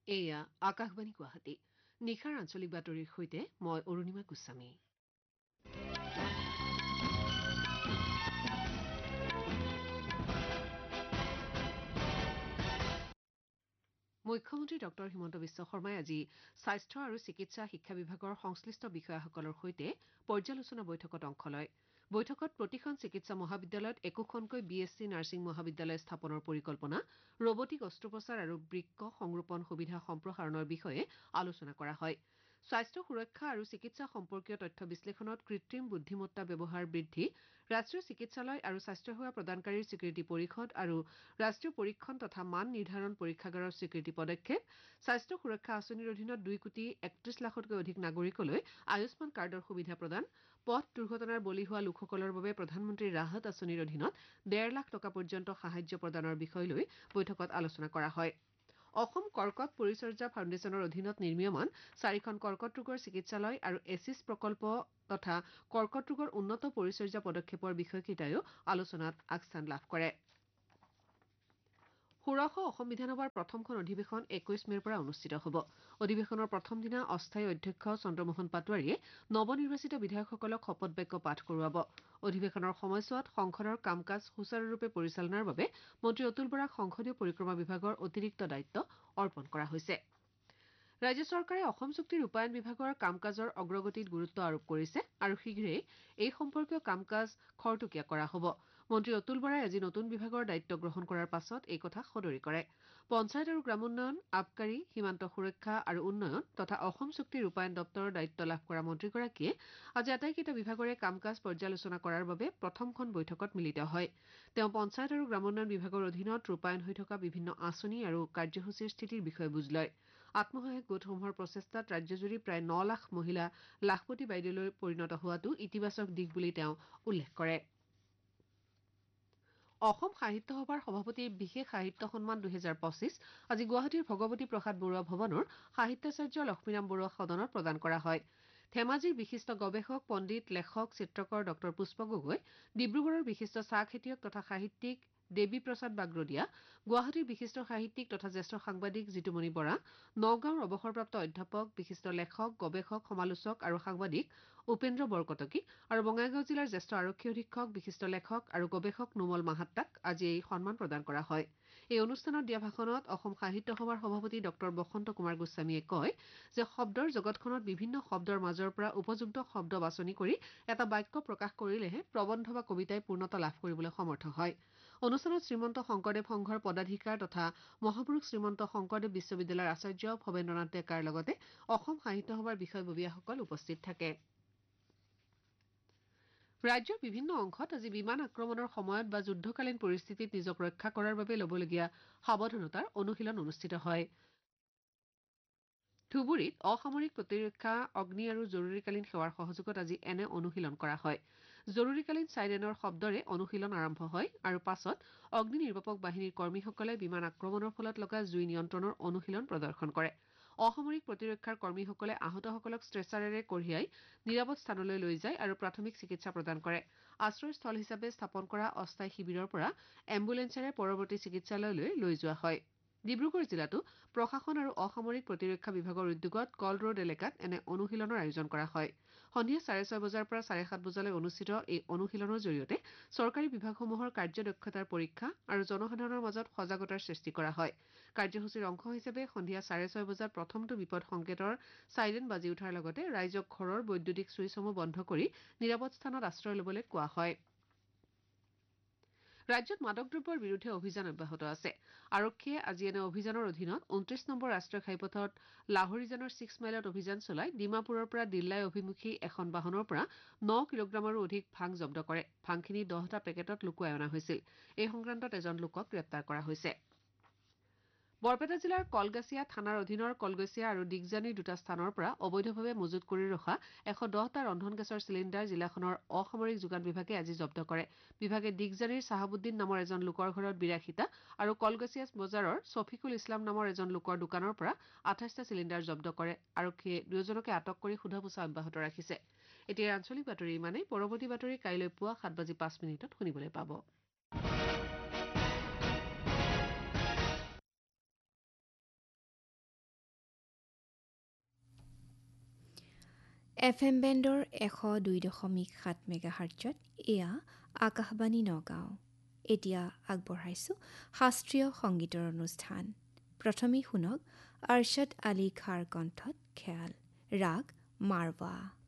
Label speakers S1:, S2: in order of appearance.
S1: এয়া আকাশবাণী গুৱাহাটী নিশাৰ আঞ্চলিক বাতৰিৰ সৈতে মই অৰুণিমা গোস্বামী। মুখ্যমন্ত্ৰী ডঃ হিমন্ত বিশ্ব শৰ্মাই আজি স্বাস্থ্য আৰু চিকিৎসা শিক্ষা বিভাগৰ সংশ্লিষ্ট বিষয়াসকলৰ সৈতে পৰ্যালোচনা বৈঠকত অংশ লয়। বৈঠকত প্ৰতিখন চিকিৎসা মহাবিদ্যালয়ত একোখনকৈ BSc নাৰ্ছিং মহাবিদ্যালয় স্থাপনৰ পৰিকল্পনা, ৰবটিক অস্ত্ৰোপচাৰ আৰু বৃক্ক সংৰোপণ সুবিধা সম্প্ৰসাৰণৰ বিষয়ে আলোচনা কৰা হয়। স্বাস্থ্য সুৰক্ষা আৰু চিকিৎসা সম্পৰ্কীয় তথ্য বিশ্লেষণত কৃত্ৰিম বুদ্ধিমত্তা ব্যৱহাৰ বৃদ্ধি, ৰাষ্ট্ৰীয় চিকিৎসালয় আৰু স্বাস্থ্যসেৱা প্ৰদানকাৰীৰ স্বীকৃতি পৰিষদ আৰু ৰাষ্ট্ৰীয় পৰীক্ষণ তথা মান নিৰ্ধাৰণ পৰীক্ষাগাৰৰ স্বীকৃতি পদক্ষেপ, স্বাস্থ্য সুৰক্ষা আঁচনিৰ অধীনত 2,31,00,000তকৈ অধিক নাগৰিকলৈ আয়ুষ্মান কাৰ্ডৰ সুবিধা প্ৰদান, পথ দুৰ্ঘটনাৰ বলি হোৱা লোকসকলৰ বাবে প্ৰধানমন্ত্ৰী ৰাহত আঁচনিৰ অধীনত 1.5 লাখ টকা পৰ্যন্ত সাহায্য প্ৰদানৰ বিষয় লৈ বৈঠকত আলোচনা কৰা হয়। অসম কৰ্কট পৰিচৰ্যা ফাউণ্ডেশ্যনৰ অধীনত নিৰ্মীয়মান 4খন কৰ্কট ৰোগৰ চিকিৎসালয় আৰু এছিছ প্ৰকল্প তথা কৰ্কট ৰোগৰ উন্নত পৰিচৰ্যা পদক্ষেপৰ বিষয়কেইটাইও আলোচনাত আগস্থান লাভ কৰে। ষোড়শ অসম বিধানসভাৰ প্ৰথমখন অধিৱেশন 21 মেৰ পৰা অনুষ্ঠিত হ'ব। অধিৱেশনৰ প্ৰথম দিনা অস্থায়ী অধ্যক্ষ চন্দ্ৰমোহন পাটোৱাৰীয়ে নৱনিৰ্বাচিত বিধায়কসকলক শপত বাক্য পাঠ কৰোৱাব। অধিৱেশনৰ সময়ছোৱাত সংসদৰ কাম কাজ সুচাৰুৰূপে পৰিচালনাৰ বাবে মন্ত্ৰী অতুল বৰাক সংসদীয় পৰিক্ৰমা বিভাগৰ অতিৰিক্ত দায়িত্ব অৰ্পণ কৰা হৈছে। ৰাজ্য চৰকাৰে অসম চুক্তি ৰূপায়ণ বিভাগৰ কাম কাজৰ অগ্ৰগতিত গুৰুত্ব আৰোপ কৰিছে আৰু শীঘ্ৰেই এই সম্পৰ্কীয় কাম কাজ খৰতকীয়া কৰা হ'ব। মন্ত্ৰী অতুল বৰাই আজি নতুন বিভাগৰ দায়িত্ব গ্ৰহণ কৰাৰ পাছত এই কথা সদৰি কৰে। পঞ্চায়ত আৰু গ্ৰামোন্নয়ন, আবকাৰী, সীমান্ত সুৰক্ষা আৰু উন্নয়ন তথা অসম চুক্তি ৰূপায়ণ দপ্তৰৰ দায়িত্ব লাভ কৰা মন্ত্ৰীগৰাকীয়ে আজি আটাইকেইটা বিভাগৰে কাম কাজ পৰ্যালোচনা কৰাৰ বাবে প্ৰথমখন বৈঠকত মিলিত হয়। তেওঁ পঞ্চায়ত আৰু গ্ৰামোন্নয়ন বিভাগৰ অধীনত ৰূপায়ণ হৈ থকা বিভিন্ন আঁচনি আৰু কাৰ্যসূচীৰ স্থিতিৰ বিষয়ে বুজ লয়। আত্মসহায়ক গোটসমূহৰ প্ৰচেষ্টাত ৰাজ্যজুৰি প্ৰায় 9 লাখ মহিলা লাখপতি বাইদেউলৈ পৰিণত হোৱাটো ইতিবাচক দিশ বুলি তেওঁ উল্লেখ কৰে। অসম সাহিত্য সভাৰ সভাপতিৰ বিশেষ সাহিত্য সন্মান 2025 আজি গুৱাহাটীৰ ভগৱতী প্ৰসাদ বৰুৱা ভৱনৰ সাহিত্যাচাৰ্য লক্ষ্মীৰাম বৰুৱা সদনত প্ৰদান কৰা হয়। ধেমাজিৰ বিশিষ্ট গৱেষক, পণ্ডিত, লেখক, চিত্ৰকৰ ডঃ পুষ্প গগৈ, ডিব্ৰুগড়ৰ বিশিষ্ট চাহ খেতিয়ক তথা সাহিত্যিক দেৱী প্ৰসাদ বাগ্ৰদীয়া, গুৱাহাটীৰ বিশিষ্ট সাহিত্যিক তথা জ্যেষ্ঠ সাংবাদিক জিতুমণি বৰা, নগাঁৱৰ অৱসৰপ্ৰাপ্ত অধ্যাপক, বিশিষ্ট লেখক, গৱেষক, সমালোচক আৰু সাংবাদিক উপেন্দ্ৰ বৰকটকী আৰু বঙাইগাঁও জিলাৰ জ্যেষ্ঠ আৰক্ষী অধীক্ষক, বিশিষ্ট লেখক আৰু গৱেষক নোমল মাহাত্তাক আজি এই সন্মান প্ৰদান কৰা হয়। এই অনুষ্ঠানত দিয়া ভাষণত অসম সাহিত্য সভাৰ সভাপতি ডঃ বসন্ত কুমাৰ গোস্বামীয়ে কয় যে শব্দৰ জগতখনত বিভিন্ন শব্দৰ মাজৰ পৰা উপযুক্ত শব্দ বাছনি কৰি এটা বাক্য প্ৰকাশ কৰিলেহে প্ৰবন্ধ বা কবিতাই পূৰ্ণতা লাভ কৰিবলৈ সমৰ্থ হয়। অনুষ্ঠানত শ্ৰীমন্ত শংকৰদেৱ সংঘৰ পদাধিকাৰ তথা মহাপুৰুষ শ্ৰীমন্ত শংকৰদেৱ বিশ্ববিদ্যালয়ৰ আচাৰ্য ভৱেন্দ্ৰনাথ ডেকাৰ লগতে অসম সাহিত্য সভাৰ বিষয়ববীয়াসকল উপস্থিত থাকে। ৰাজ্যৰ বিভিন্ন অংশত আজি বিমান আক্ৰমণৰ সময়ত বা যুদ্ধকালীন পৰিস্থিতিত নিজক ৰক্ষা কৰাৰ বাবে ল'বলগীয়া সাৱধানতাৰ অনুশীলন অনুষ্ঠিত হয়। ধুবুৰীত অসামৰিক প্ৰতিৰক্ষা, অগ্নি আৰু জৰুৰীকালীন সেৱাৰ সহযোগত আজি এনে অনুশীলন কৰা হয়। জৰুৰীকালীন চাইৰেনৰ শব্দৰে অনুশীলন আৰম্ভ হয় আৰু পাছত অগ্নি নিৰ্বাপক বাহিনীৰ কৰ্মীসকলে বিমান আক্ৰমণৰ ফলত লগা জুই নিয়ন্ত্ৰণৰ অনুশীলন প্ৰদৰ্শন কৰে। অসামৰিক প্ৰতিৰক্ষাৰ কৰ্মীসকলে আহতসকলক ষ্ট্ৰেচাৰেৰে কঢ়িয়াই নিৰাপদ স্থানলৈ লৈ যায় আৰু প্ৰাথমিক চিকিৎসা প্ৰদান কৰে। আশ্ৰয়স্থল হিচাপে স্থাপন কৰা অস্থায়ী শিবিৰৰ পৰা এম্বুলেন্সেৰে পৰৱৰ্তী চিকিৎসালয়লৈ লৈ যোৱা হয়। ডিব্ৰুগড় জিলাতো প্ৰশাসন আৰু অসামৰিক প্ৰতিৰক্ষা বিভাগৰ উদ্যোগত কল ৰোড এলেকাত এনে অনুশীলনৰ আয়োজন কৰা হয়। সন্ধিয়া 6:30 বজাৰ পৰা 7:30 বজালৈ অনুষ্ঠিত এই অনুশীলনৰ জৰিয়তে চৰকাৰী বিভাগসমূহৰ কাৰ্যদক্ষতাৰ পৰীক্ষা আৰু জনসাধাৰণৰ মাজত সজাগতাৰ সৃষ্টি কৰা হয়। কাৰ্যসূচীৰ অংশ হিচাপে সন্ধিয়া 6:30 বজাত প্ৰথমটো বিপদ সংকেতৰ চাইৰেন বাজি উঠাৰ লগতে ৰাইজক ঘৰৰ বৈদ্যুতিক ছুইচসমূহ বন্ধ কৰি নিৰাপদ স্থানত আশ্ৰয় ল'বলৈ কোৱা হয়। ৰাজ্যত মাদক দ্ৰব্যৰ বিৰুদ্ধে অভিযান অব্যাহত আছে। আৰক্ষীয়ে আজি এনে অভিযানৰ অধীনত 29 নম্বৰ ৰাষ্ট্ৰীয় ঘাইপথত লাহৰীজানৰ 6 মাইলত অভিযান চলাই ডিমাপুৰৰ পৰা দিল্লাই অভিমুখী এখন বাহনৰ পৰা 9 কিলোগ্ৰামৰো অধিক ভাং জব্দ কৰে। ভাংখিনি 10টা পেকেটত লুকুৱাই অনা হৈছিল। এই সংক্ৰান্তত এজন লোকক গ্ৰেপ্তাৰ কৰা হৈছে। বৰপেটা জিলাৰ কলগাছিয়া থানাৰ অধীনৰ কলগছিয়া আৰু দিগজানিৰ দুটা স্থানৰ পৰা অবৈধভাৱে মজুত কৰি ৰখা 110টা ৰন্ধন গেছৰ চিলিণ্ডাৰ জিলাখনৰ অসামৰিক যোগান বিভাগে আজি জব্দ কৰে। বিভাগে দিগজানিৰ চাহাবুদ্দিন নামৰ এজন লোকৰ ঘৰত 82টা আৰু কলগছিয়া বজাৰৰ ছফিকুল ইছলাম নামৰ এজন লোকৰ দোকানৰ পৰা 28টা চিলিণ্ডাৰ জব্দ কৰে। আৰক্ষীয়ে দুয়োজনকে আটক কৰি সোধা পোছা অব্যাহত ৰাখিছে। এতিয়া আঞ্চলিক বাতৰি ইমানেই। পৰৱৰ্তী বাতৰি কাইলৈ পুৱা 7:05 শুনিবলৈ পাব।
S2: FM বেণ্ডৰ 102.7 মেগাহাৰ্টজত এয়া আকাশবাণী নগাঁও। এতিয়া আগবঢ়াইছোঁ শাস্ত্ৰীয় সংগীতৰ অনুষ্ঠান। প্ৰথমেই শুনক আৰশ্বদ আলী খাঁৰ কণ্ঠত খেয়াল ৰাগ মাৰৱা।